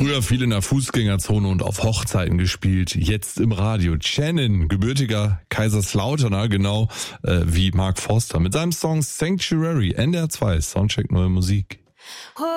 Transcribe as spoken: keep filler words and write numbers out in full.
Früher viel in der Fußgängerzone und auf Hochzeiten gespielt, jetzt im Radio. Shannon, gebürtiger Kaiserslauterner, genau äh, wie Mark Forster, mit seinem Song Sanctuary, N D R zwei, Soundcheck Neue Musik.